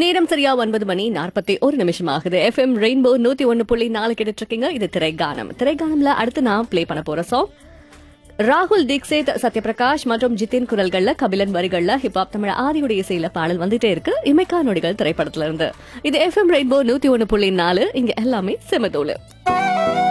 நேரம் சரியா 9:41 ஆகுது. எஃப்எம் ரெயின்போ 101.4 கேட்டுட்டு இருக்கீங்க. இது திரைகானம். திரைகானம்ல அடுத்து நான் பிளே பண்ண போற சாங் ராகுல் தீக்ஷித், சத்யபிரகாஷ் மற்றும் ஜிதின் குரல்கள்ல, கபிலன் வரிகள்ல ஹிப்ஹாப் தமிழ் ஆதியுடைய இசையில பாடல் வந்துட்டே இருக்கு. இமைக்கா நொடிகள் திரைப்படத்துல இருந்து. இது எஃப்எம் ரெயின்போ 101.4. இங்க எல்லாமே செமதோலு.